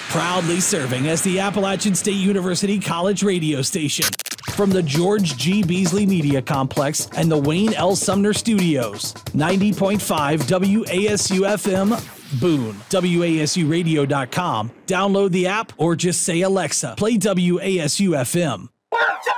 Proudly serving as the Appalachian State University College radio station. From the George G. Beasley Media Complex and the Wayne L. Sumner Studios. 90.5 WASU-FM, Boone. WASUradio.com. Download the app or just say, Alexa, play WASU-FM. 1, 2,